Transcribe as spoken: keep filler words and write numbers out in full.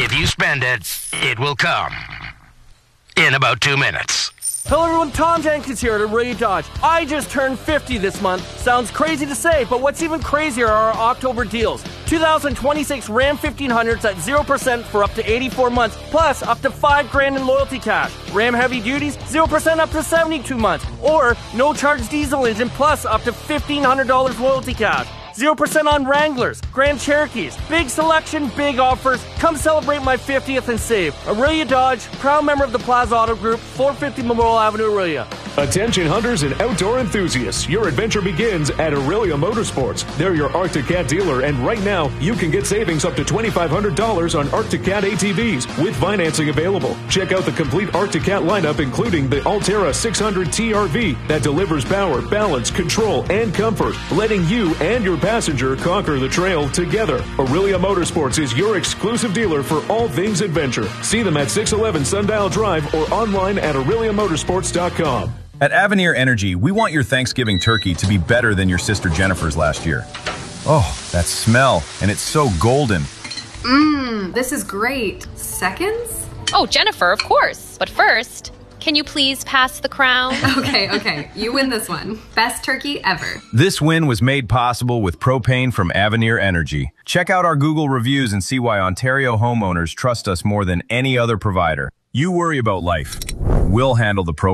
If you spend it, it will come in about two minutes. Hello everyone, Tom Jenkins here at Aurelia Dodge. I just turned fifty this month. Sounds crazy to say, but what's even crazier are our October deals. two thousand twenty-six Ram fifteen hundreds at zero percent for up to eighty-four months, plus up to five grand in loyalty cash. Ram Heavy Duties, zero percent up to seventy-two months, or no charge diesel engine plus up to fifteen hundred dollars loyalty cash. zero percent on Wranglers, Grand Cherokees. Big selection, big offers. Come celebrate my fiftieth and save. Aurelia Dodge, proud member of the Plaza Auto Group, four fifty Memorial Avenue, Aurelia. Attention hunters and outdoor enthusiasts. Your adventure begins at Aurelia Motorsports. They're your Arctic Cat dealer, and right now, you can get savings up to twenty-five hundred dollars on Arctic Cat A T Vs with financing available. Check out the complete Arctic Cat lineup, including the Altera six hundred T R V that delivers power, balance, control, and comfort, letting you and your passenger conquer the trail together. Aurelia Motorsports is your exclusive dealer for all things adventure. See them at six eleven Sundial Drive or online at aurelia motorsports dot com. At Avenir Energy, we want your Thanksgiving turkey to be better than your sister Jennifer's last year. Oh, that smell, and it's so golden. Mmm, this is great. Seconds? Oh, Jennifer, of course. But first, can you please pass the crown? Okay, okay, you win this one. Best turkey ever. This win was made possible with propane from Avenir Energy. Check out our Google reviews and see why Ontario homeowners trust us more than any other provider. You worry about life. We'll handle the propane.